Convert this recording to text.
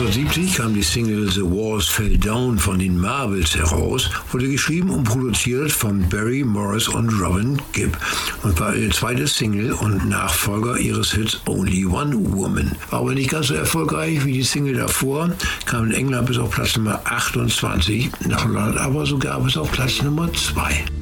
1970 kam die Single The Walls Fell Down von den Marbles heraus, wurde geschrieben und produziert von Barry Morris und Robin Gibb und war ihr zweites Single und Nachfolger ihres Hits Only One Woman. War aber nicht ganz so erfolgreich wie die Single davor, kam in England bis auf Platz Nummer 28, nach Holland aber sogar bis auf Platz Nummer 2.